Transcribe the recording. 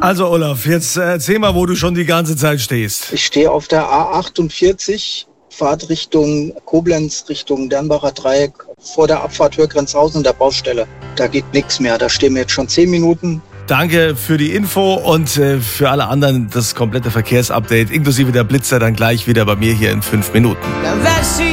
Also Olaf, jetzt erzähl mal, wo du schon die ganze Zeit stehst. Ich stehe auf der A48, Fahrt Richtung Koblenz, Richtung Dernbacher Dreieck, vor der Abfahrt Hörgrenzhausen der Baustelle. Da geht nichts mehr, da stehen wir jetzt schon 10 Minuten. Danke für die Info und für alle anderen das komplette Verkehrsupdate, inklusive der Blitzer, dann gleich wieder bei mir hier in 5 Minuten.